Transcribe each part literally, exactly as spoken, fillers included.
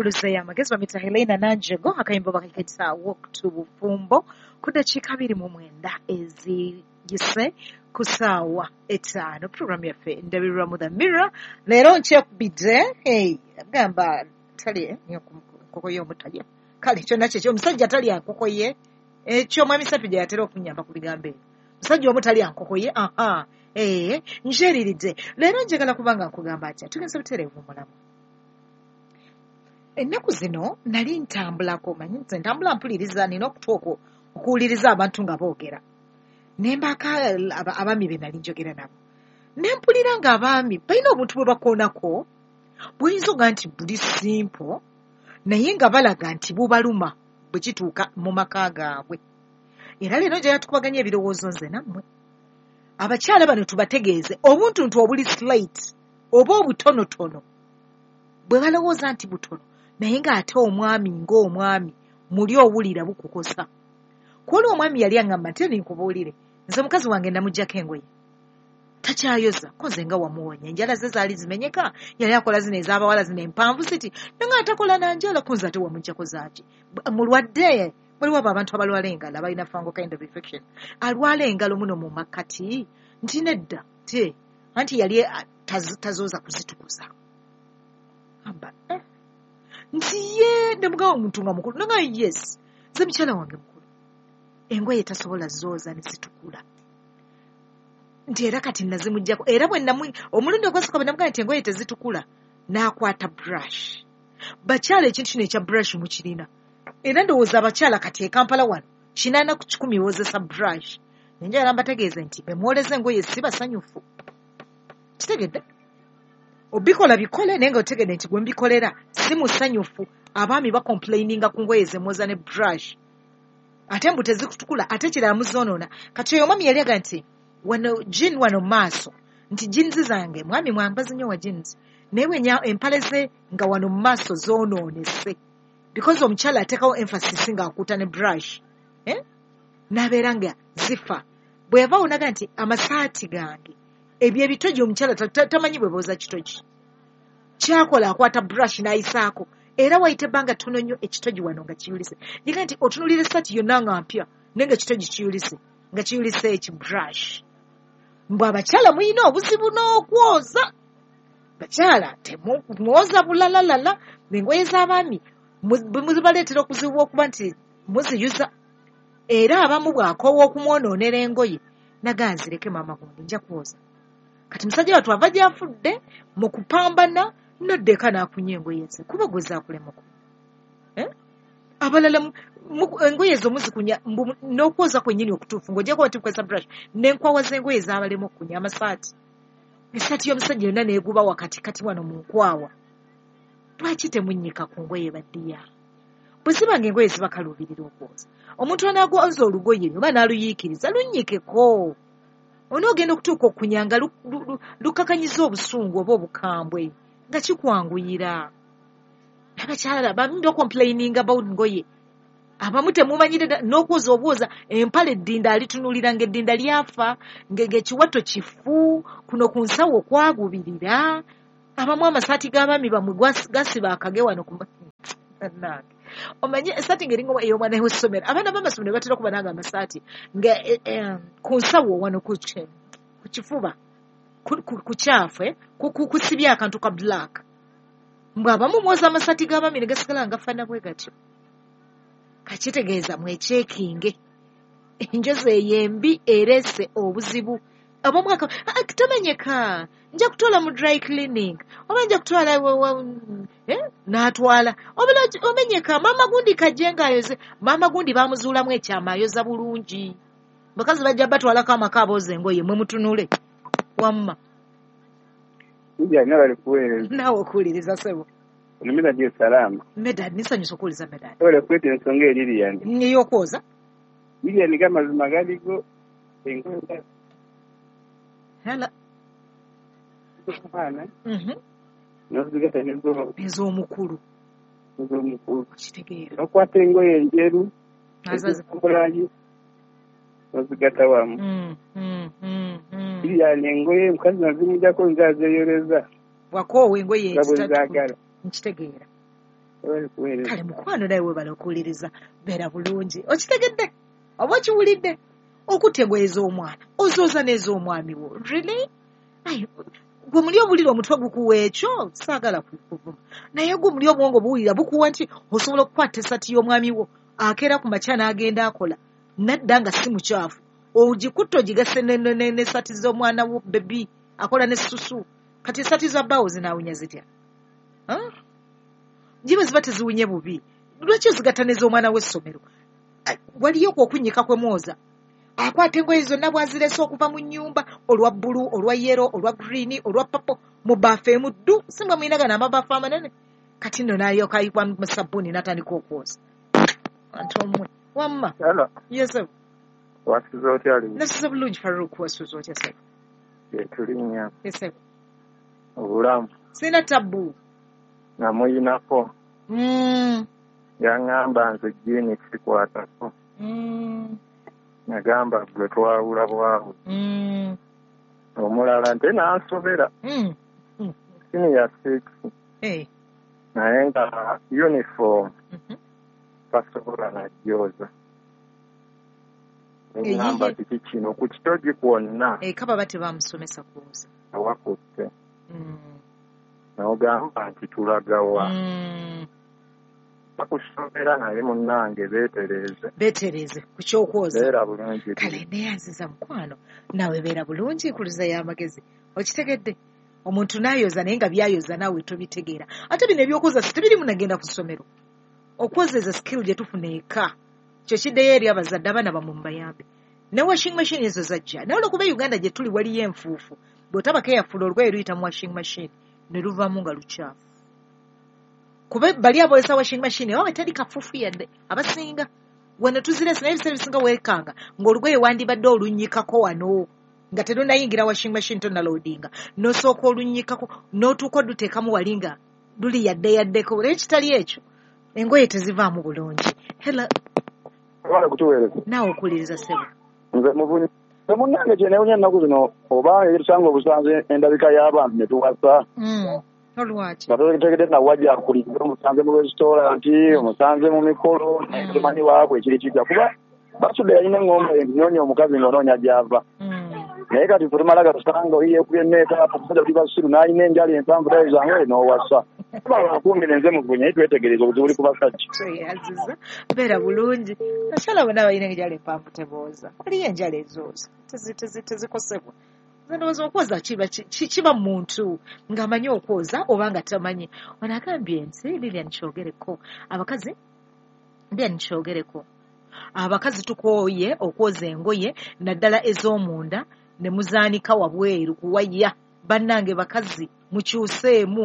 enkuluze y'amagezi bamita Helena Nanjego akayimbo bakayita Walk to Bufumbo ku dakiika abiri mu mwenda eziyise ku ssaawa etaano. Programu yaffe ndabirwamu The Mirror leero nkyekubidde hey agamba tali nkoko y'omutalya kale kyonna kyekyo omusajja talya nkoko ye ekyo mwami Sappi yatera okunyamba ku bigambo ebyo omusajja omutalya nkoko ye aha eh njeriridde leero njagala kubanga nkugamba atya tugenze butereevu mulamu. Ennaku zino nali ntambulako manyi nze ntambula mpuliriza nina okutuuka okuwuliriza abantu nga boogera nembaka abaami be nali njogera nabo nempulira nga abaami balina obuntu bwe bakoonako bw'oyinza oga nti buli simple naye nga balaga nti bubaluma bwe kituuka mu maka gaabwe. Era leero njagala tukubaganya ebirowoozo nze nammwe abakyala bano tubategeeze obuntu nti obuli slate oba obutonotono bwe balowooza nti butono naye ng'ate omwami ng'omwami muli owulira bukukosa. Kuoli omwami yali aŋŋamba nti ninkubuulire nze mukazi wange namuggyako engoye takyayoza ko nze nga wamuwonya enjala ze zaali zimenyeka yali akola zino ez'abawala zino empanvu siti nanga atakola nanjala ko nze ate wamuggyako zaaki mulwadde waliwo abo abantu abalwala engalo abalina fungal kind of infection alwala engalo muno mu makkati nti nedda te anti yali tazooza kuzitukuza amba eh. Nti ye nemugawo omuntu nga mukulu nanga yes nze mukyala wange mukulu engoye tasobola zooza ne zitukula nti era kati nazimuggyako era bwe omulundi ogwasooka bwe namugaa nti engoye tezitukula n'akwata brush. Bakyala ekintu kino ekya brush mukirina era ndowooza abakyala kati e Kampala wano kinaana ku kikumi boozesa brush nenjala mbategeeze nti be mwoleza engoye si basanyufu kitegedde obikola bikole naye nga otegedde nti gwe mbikolera si musanyufu. Abaami bakomplaininga ku ngoye ze mwoza ne brush ate mbu tezikutukula ate kirala muzoonoona. Kati oyo omwami yali aga nti wano jin wano maaso nti jinzi zange mwami mwambazi nnyo wa jinzi naye wenya empale ze nga wano mu maaso zoonoonese because omukyala atekawo emphasis nga akuuta ne brush eh? N'abeera nga zifa bwe yava onaga nti amasaati gange ebyo ebitogi omukyala tamanyi bwe booza kitogi kyakola akwata brush n'ayisaako era wayita ebbanga ttono nnyo ekitogi wano nga kiyulise yiga nti otunulira essaati yonna nga mpya naye nga ekitogi kiyulise nga kiyulise eki brush. Mbwe abakyala muyina obuzibu n'okwoza bakyala temwoza bulalalala engoye z'abaami muzibaleetera okuzibu okuba nti muziyuza era abamu bw'akoowa okumwonoonera engoye naganzireke maama gundi nja kwoza kati musajja watu ava gy'afudde mu kupambana noddeka n'akunya engoye ze kuba gwe zaakulemuko eh? Abalala engoye ezo muzikunya n'okwoza kwennyini okutuufu ng'ogyeko oti kukozesa brush n'enkwawa z'engoye z'abalemu okunya amasaati essaati y'omusajja yonna n'eguba wakati kati wano mu nkwawa. Lwaki temunnyika ku ngoye baddiya bwe zibanga engoye ziba kaluubirira okwoza omuntu anaagoza olugoye oba n'aluyiikiriza lunnyikeko onoogenda okutuuka okunyanga lukakanyiza obusungu oba obukambwe nga kikwanguyira. Abakyala bamu bakomplaininga about ngoye abamu temumanyire n'okwoza obwoza empale eddinda alitunulira ng'eddinda lyafa ng'ekiwato kifu kuno ku nsawo kwagubirira. Abamu amasaati g'abaami bamwe gasiba akage wano ku nange omanye essaati ng'eringa ey'omwana w'essomero abaana b'amasomero batera okuba nanga amasaati nga ku nsawo wano ku kifuba ku kyafu kusibye akantu ka black mbwe abamu mwoza amasaati g'abaami ne gasigala nga gafaana bwe gatyo. Kakitegeeza mwekyekinge enjozi ey'embi ereese obuzibu ab'omwaka tomenyeka nja kutwala mu dry cleaning oba nja kutwala eh? N'atwala omenyeka maama gundi kajje ng'ayoze maama gundi baamuzuulamu ekyama ayoza bulungi bakazi bajja batwalako amaka abooza engoye mwe mutunule wamma naawe okuwuliriza sebo Medad yo salama. Medad nisanyusa okuwuliza Medad. Ole kwete ensonga eriri yange. N'ey'okwoza? Lilian gamazima galigo engoye. Hala. Tukufana. Mhm. Nozigata nezo. Ez'omukulu. Ez'omukulu. Kitegeera. Okwata engoye enjeru. Azazi. Okulayi. Nozigata wamu. Mm, mm, mm, mm. Lilian engoye mukazi nazimujjako nzazeeyoleza. Wakoowa engoye ezitatu. Nkitegeera. kale mukwano naye webala okuwuliriza beera bulungi okitegedde oba okiwulidde okutegweza omwana ozooza n'ez'omwami wo really gwe muli obulira omutwe gukuwa ekyo saagala kuvuma naye gwe muli obwongo buwulira bukuwa nti osobola okukwata esati y'omwami wo akeera ku makya n'agenda akola nadda nga si mukyafu ogikutta ogigase n'esati z'omwana wo bebi akola n'essusu kati esati za bbaawo zinaawunya zitya jiba ziba teziwunye bubi lwaki ozigatta n'ez'omwana w'essomero waliyo okwokunnyika kwe mwoza akwata engoye zonna bwazirese okuva mu nnyumba olwa bbulu olwa yero olwa green olwa papo mu baafu emu ddu si mwe muyinagana amabaafu amanene kati nno n'alyoka ayikwa mu sabbuuni n'atandika okwoza anti omwe wamma yesebo wasuze otya ali nasuze bulungi Farouk wasuze otya sebo yetulinnya yesebo obulamu sina tabbu namuyinako mm. yaŋŋamba nze jjiini sikwatako mm. nagamba gwe twawula bwawe mm. omulala nte n'ansobera mm. mm. siniya six hey. naye nga uniform mm-hmm. tasobola najjooza eŋŋamba kiki kino ku kitogi kwonna kaba bate bamusomesa kuuza awakutte mm. n'ogamba nti tulagawa mm. bakusomera naye munnange beetereeze beetereeze ku kyokwoza beera bulungi kale neeyanziza mukwano naawe beera bulungi nkuluza y'amagezi okitegedde omuntu n'ayoza naye nga byayoza naawe tobitegeera ate bino ebyokwoza si tebirimu nagenda ku ssomero okwoza eza skill gye tufuna eka kyo kiddeyo eri abazadde abaana bamwe mubayambe ne washing machine ezo zajja naye olwokuba uganda gye tuli waliyo enfuufu bw'otabako eyafula olugoye luyita mu washing machine ne luvaamu nga lukyafu kuba bali abolesa washing machine wawe teri kafuufu yadde abasinga wano tuzirese naye ebiseera bisinga weekanga ng'olugoye wandibadde olunnyikako wano nga terunayingira washing machine tonaloadinga n'osooka olunnyikako n'otuuka oduteekamu wali nga luli yadde yaddeko naye kitali ekyo engoye tezivaamu bulungi hela wala kutuweereza naawe okuwuliriza ssebo nze muvunyi nze munnange kye neewunya ennaku zino oba etusanga obusanze endabika y'abantu ne tuwasa olwaki nga totegedde nawajja akulize omusanze mu restauranti omusanze mu mikolo temanyi waabwe ekiri kijja kuba basudde yalina eŋŋombe ennyoonya omukazi ng'onoonya gy'ava naye kati fe tumala gatusanga oyi yeekubye meekaapu omusajja buli basiru n'alina enjala empanvu tayo zange n'owasa bakuumire nze muvunya naye twetegereza obuzibu buli ku basajja tweyaziza beera bulungi nakyala bonna balina enjala empanvu tebooza waliyo enjala ezooza tezikosebwa ndowooza okwoza kiba muntu ng'amanyi okwoza oba nga tamanyi ono agambye nti lilya nikyogereko abakazi lilya nikyogereko abakazi tukooye okwoza engoye naddala ez'omunda ne muzaanika wabweru kuwaya bannange bakazi mukyuseemu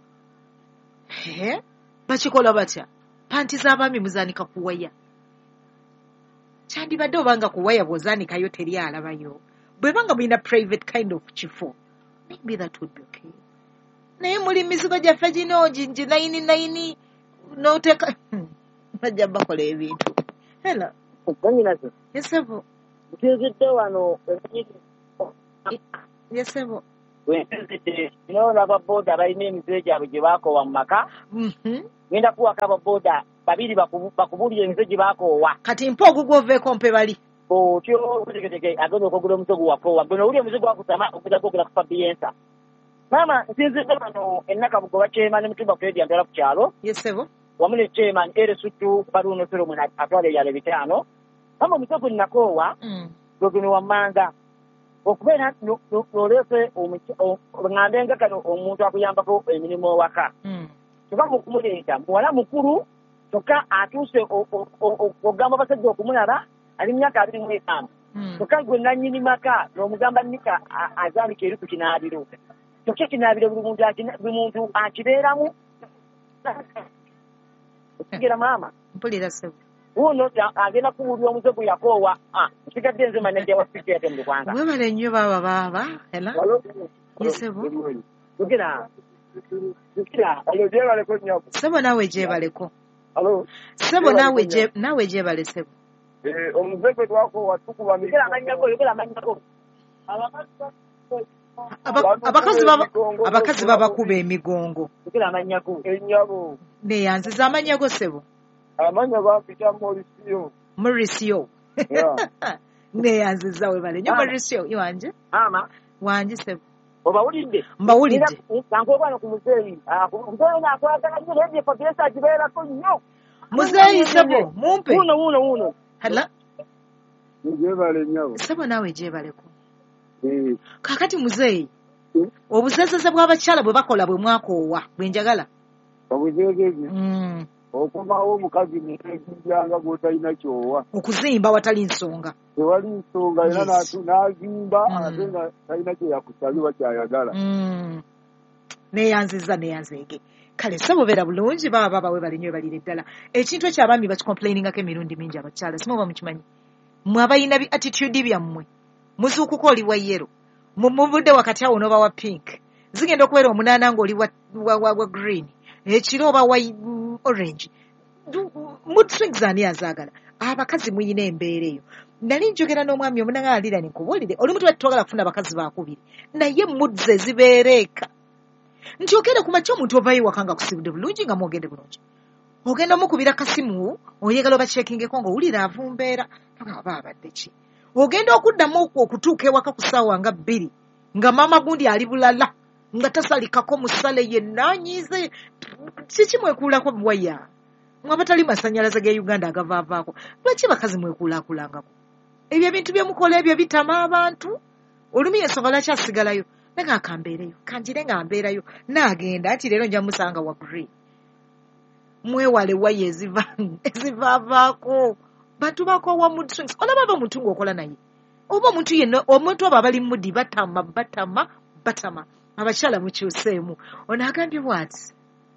bakikola batya panti z'abaami muzaanika kuwaya kyandibadde obanga kuwaya bw'ozaanikayo teri alabayo bwebanga mulina private kind of kifo maybe that would be okay naye muli mizigo gyaffe gino gingi nayini nayini noteeka bajja bakola ebintu hela Banyinaze. Yesebo. Ntiyojedde wano yesebo. Wenzite no laba boda balina emize gyabwe gye baakoowa mu maka. Mhm. Ngenda kuwaka aba boda babiri bakubulira emize gye baakoowa. Kati mpo ogugwoveeko mpe bali. Otyo otegekeke agenda okugula omuzigo gwakoowa. Gwe n'owulira omuzigo gwakutama okujja kwogera ku Fabiensa. Maama nsinzidde wano ennaka bugoba kyema ne mutumba Fredi antwala ku kyalo. Yesebo. Wamu ne kyema ere suttu Baruno Solomon atwala ebyalo bitaano. Mama omuzigo nakoowa. Gwe wammanga. Okubeera n'oleese ng'ambe nga kano omuntu akuyambako emirimu ewaka. Kyokka mukumuleeta muwala mukulu kyokka atuuse ogamba abasajja okumulaba ali myaka abiri mu etaano. Kyokka gwe nannyini maka n'omugamba Nika azaalika eri ku kinaabiro. Kyokka ekinaabiro buli muntu akibeeramu. Okigera maama. Mpulira ssebo. Uno agenda kuwulira omuze gwe yakoowa nsigadde nze manajja wa sipika yate mu Luganda. Webale nnyo baaba baaba. Hela. Yesebo. Tugira. Tugira. Alo gyebaleko nnyo. Sebo naawe gyebaleko. Alo. Sebo naawe gye naawe gyebale sebo. Eh omuze gwe twakoowa tukuba mikira amannyago yogera amannyago. abakazi baba abakazi baba kuba emigongo kila amanyago ennyabo neyanziza amanyago sebo amanya bampita Mauricio Mauricio neyanziza we bale nyo Mauricio iwanje ama wanje sebo obawulidde mbawulidde kankobana ku muzeeyi muzeeyi nakwagala nnyo naye bye Fabiansa agibeerako nnyo muzeeyi sebo mumpe wuno wuno wuno hala njebale nnyabo sebo naawe gyebaleko kakati muzeeyi obuzezeze bw'abakyala bwe bakola bwe mwakoowa bwe njagala obuzezeze okumawo omukazi nekijanga gwotalina kyowa okuzimba watali nsonga tewali nsonga era n'azimba ate nga talina kyeyakusabibwa kyayagala neyanziza neyanzeege kale sabubeera bulungi baba baba we balinyo balire ddala ekintu ekyo abaami bakikomplainingako emirundi mingi abakyala simuba mukimanyi mwe abalina bi attitude byammwe muzuukuka oli wa yero mubudde wakati awo n'oba wa pink zigenda okubeera omunaana ng'oli wa green ekiro oba wa orange mood swings ani azaagala abakazi muyina embeera eyo nali njogera n'omwami omunanga alira nikubuulire oli mutu batitwagala kufuna abakazi bakubiri naye mood ze zibeera eka nti ogende ku makya omuntu ovaayo waka nga kusibudde bulungi nga mwogende bulungi ogenda omukubira kasimu oyagala obakyekingeko ng'owulira avumbeera aba abadde ki ogenda okuddamu okutuuka ewaka ku ssaawa nga bbiri nga maama gundi ali bulala nga tasalikako musale yenna anyiize kiki mwekuulako buwaya mwe abatali masanyalaze ge Uganda agavaavaako lwaki bakazi mwekuulaakulangako ebyo ebintu byemukola ebyo bitama abantu olumi ensonga lwaki asigalayo naga akambeereyo kanjire nga mbeerayo naagenda nti leero nja musanga wa green mwewale waya ezivaavaako bantu bakoowa mood swings olaba aba omuntu ng'okola naye oba omuntu yenna omuntu abo abali mudi batama batama batama abakyala mukyuseemu ono agambye bw'ati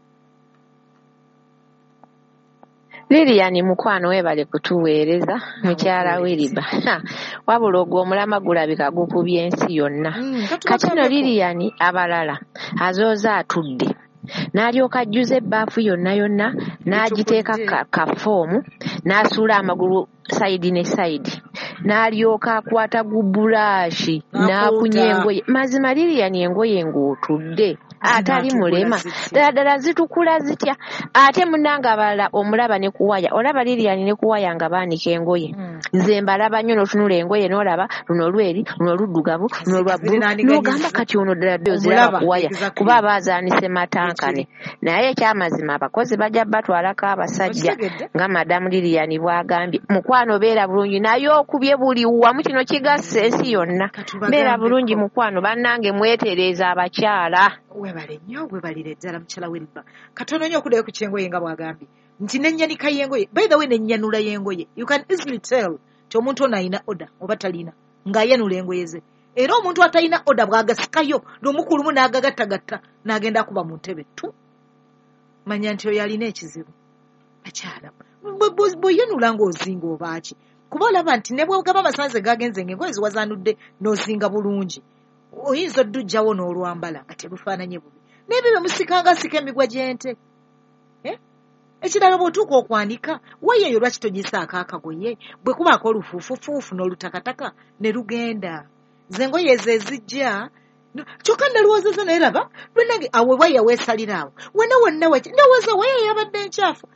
Lilian mukwano webale kutuweereza mukyala Wiriba wabula ogwo omulama gulabika gukubye ensi yonna kati no Lilian abalala azooza atudde n'alyoka ajjuza ebbaafu yonna yonna n'agiteeka kafoomu n'asuula amagulu sayidi ne sayidi n'alyoka akwata gubulaashi n'akunya engoye mazima Lilian engoye ng'otudde atali mulema ddala ddala zitukula zitya ate munnanga abalala omulaba ne kuwaya olaba Lilian ne kuwaya nga baanika engoye nze mbalaba nnyo n'otunula engoye n'olaba luno lweri luno luddugavu luno lwa bbulu n'ogamba kati ono ddala ddala oziraba kuwaya kuba abaazaanise matankane naye ekyamazima abakozi bajja batwalako abasajja nga madamu Lilian bw'agambye mukwano beera bulungi naye okubye buli wamu kino kigasse ensi yonna beera bulungi mukwano bannange mwetereeza abakyala webale nnyo webalire ddala mukyala Wiriba katono nnyo okuddayo ku kyengoye nga bw'agambye nti n'ennyanika y'engoye by the way n'ennyanula y'engoye you can easily tell ti omuntu ono alina oda oba talina ng'ayanula engoye ze era omuntu atalina oda bw'agasikayo n'omukulumu n'agagattagatta n'agenda akuba mu ntebe tu manya nti oyo alina ekizibu akyala bw'oyanula ng'ozinga obaaki kuba olaba nti ne bw'ogaba amasanze gagenze ng'engoye ziwazaanudde n'ozinga bulungi oyinza oddujjawo n'olwambala nga terufaananye bubi n'ebyo bye musikanga sika emigwa gy'ente ekirala bw'otuuka okwanika waya eyo lwaki togisaako akagoye bwe kubaako olufuufufuufu n'olutakataka ne lugenda ze engoye ezo ezijja kyokka nalowooza naye laba lwenange awo waya weesalira awo wena wonna weki ndowooza waya yabadde nkyafu